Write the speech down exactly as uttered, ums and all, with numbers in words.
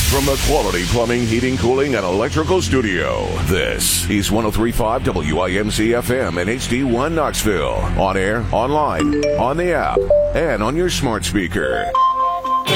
From the Quality Plumbing, Heating, Cooling, and Electrical Studio, this is one oh three point five W I M C F M and H D one Knoxville. On air, online, on the app, and on your smart speaker.